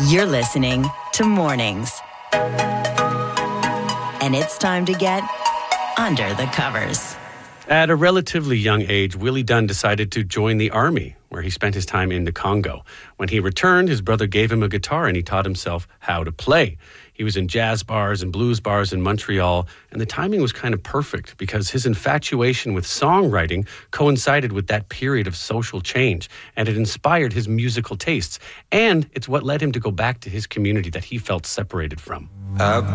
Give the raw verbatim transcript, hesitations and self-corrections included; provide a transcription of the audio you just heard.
You're listening to Mornings. And it's time to get under the covers. At a relatively young age, Willie Dunn decided to join the army, where he spent his time in the Congo. When he returned, his brother gave him a guitar and he taught himself how to play. He was in jazz bars and blues bars in Montreal, and the timing was kind of perfect because his infatuation with songwriting coincided with that period of social change, and it inspired his musical tastes. And it's what led him to go back to his community that he felt separated from. Uh,